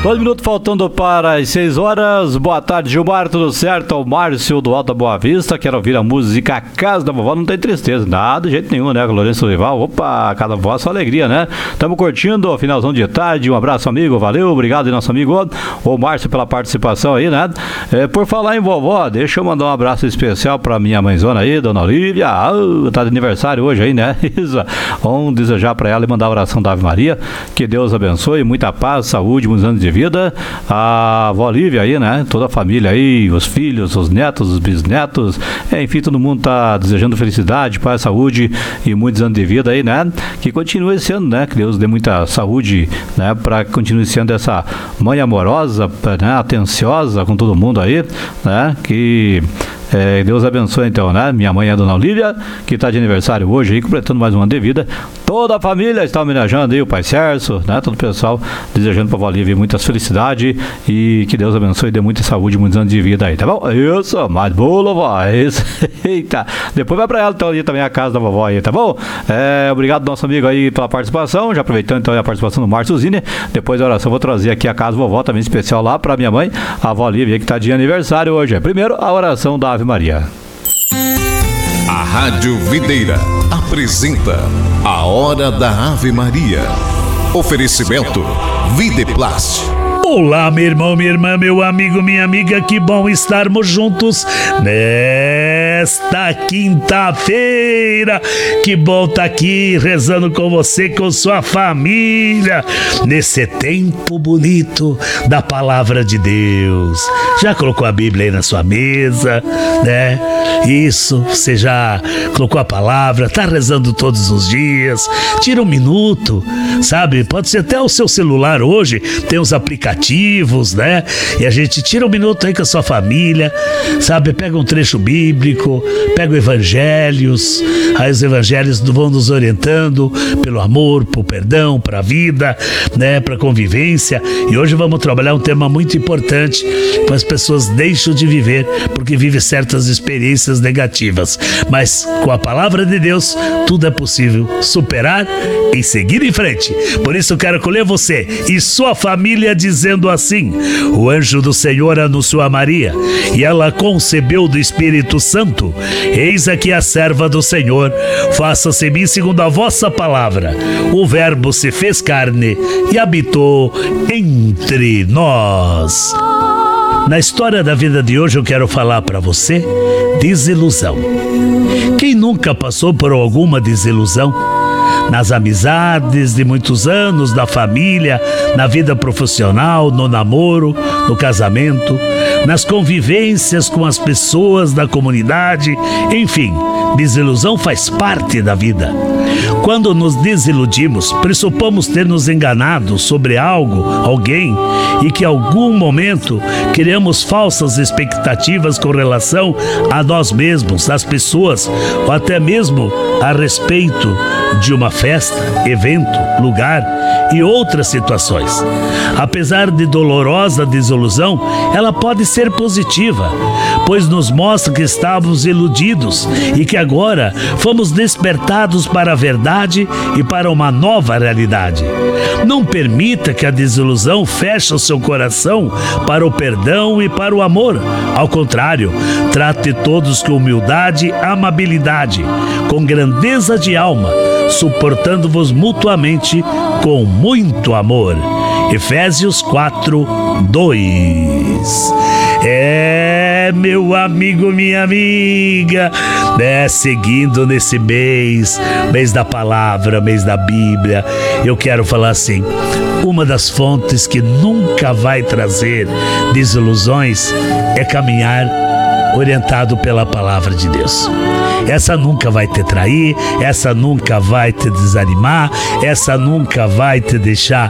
2 minutos faltando para as 6 horas. Boa tarde, Gilmar, tudo certo? O Márcio do Alto da Boa Vista. Quero ouvir a música A Casa da Vovó. Não tem tristeza, nada, de jeito nenhum, né? Lourenço Rival. Opa, a Casa da Vovó, só alegria, né? Estamos curtindo, finalzão de tarde. Um abraço, amigo, valeu, obrigado, nosso amigo o Márcio, pela participação aí, né? Por falar em vovó, deixa eu mandar um abraço especial pra minha mãezona aí, dona Olívia. Tá de aniversário hoje aí, né? Vamos desejar pra ela e mandar a oração da Ave Maria. Que Deus abençoe, muita paz, saúde, muitos anos de vida. A avó Lívia aí, né? Toda a família aí, os filhos, os netos, os bisnetos, enfim, todo mundo tá desejando felicidade, paz, saúde e muitos anos de vida aí, né? Que continue esse ano, né? Que Deus dê muita saúde, né? Para que continue sendo essa mãe amorosa, né? Atenciosa com todo mundo aí, né? Que Deus abençoe então, né? Minha mãe é a dona Olívia, que está de aniversário hoje aí, completando mais um ano de vida. Toda a família está homenageando aí o pai Sérgio, né? Todo o pessoal desejando para a Olívia muitas felicidades e que Deus abençoe e dê muita saúde, muitos anos de vida aí, tá bom? Isso, mais bolo, vovó. Isso. Eita. Depois vai para ela então ali também a casa da vovó aí, tá bom? Obrigado nosso amigo aí pela participação. Já aproveitando então a participação do Márcio Zine. Depois da oração vou trazer aqui a casa da vovó também especial lá para minha mãe, a avó Olívia, que está de aniversário hoje. Primeiro a oração da Ave Maria. A Rádio Videira apresenta a Hora da Ave Maria. Oferecimento Videplast. Olá, meu irmão, minha irmã, meu amigo, minha amiga, que bom estarmos juntos nesta quinta-feira. Que bom estar aqui rezando com você, com sua família, nesse tempo bonito da Palavra de Deus. Já colocou a Bíblia aí na sua mesa, né? Isso, você já colocou a palavra, tá rezando todos os dias. Tira um minuto, sabe? Pode ser até o seu celular hoje, tem os aplicativos, né? E a gente tira um minuto aí com a sua família, sabe? Pega um trecho bíblico, pega os evangelhos, aí os evangelhos vão nos orientando pelo amor, pro perdão, pra vida, né? Pra convivência. E hoje vamos trabalhar um tema muito importante, que as pessoas deixam de viver porque vivem certas experiências negativas. Mas com a palavra de Deus, tudo é possível superar e seguir em frente. Por isso eu quero acolher você e sua família dizendo assim: o anjo do Senhor anunciou a Maria, e ela concebeu do Espírito Santo. Eis aqui a serva do Senhor, faça-se em mim segundo a vossa palavra. O verbo se fez carne e habitou entre nós. Na história da vida de hoje eu quero falar para você desilusão. Quem nunca passou por alguma desilusão? Nas amizades de muitos anos, na família, na vida profissional, no namoro, no casamento, nas convivências com as pessoas da comunidade, enfim, desilusão faz parte da vida. Quando nos desiludimos, pressupomos ter nos enganado sobre algo, alguém, e que em algum momento criamos falsas expectativas com relação a nós mesmos, às pessoas, ou até mesmo a respeito de uma festa, evento, lugar e outras situações. Apesar de dolorosa desilusão, ela pode ser positiva, pois nos mostra que estávamos iludidos e que agora fomos despertados para a verdade e para uma nova realidade. Não permita que a desilusão feche o seu coração para o perdão e para o amor. Ao contrário, trate todos com humildade, amabilidade, com grandeza de alma, suportando-vos mutuamente com muito amor. Efésios 4:2. Meu amigo, minha amiga, seguindo nesse mês da palavra, mês da Bíblia, eu quero falar assim: uma das fontes que nunca vai trazer desilusões é caminhar orientado pela palavra de Deus. Essa nunca vai te trair, essa nunca vai te desanimar, essa nunca vai te deixar